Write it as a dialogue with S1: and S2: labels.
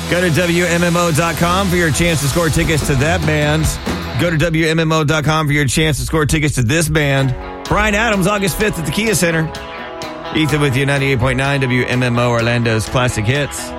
S1: Go to WMMO.com for your chance to score tickets to that band. Go to WMMO.com for your chance to score tickets to this band. Bryan Adams, August 5th at the Kia Center. Ethan with you, 98.9 WMMO, Orlando's Classic Hits.